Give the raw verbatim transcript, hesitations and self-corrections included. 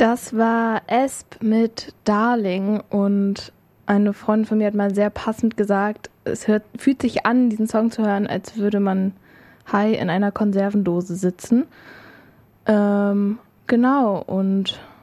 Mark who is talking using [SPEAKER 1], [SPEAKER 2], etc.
[SPEAKER 1] Das war Esp mit Darling und eine Freundin von mir hat mal sehr passend gesagt, es hört, fühlt sich an, diesen Song zu hören, als würde man high in einer Konservendose sitzen. Ähm, genau, und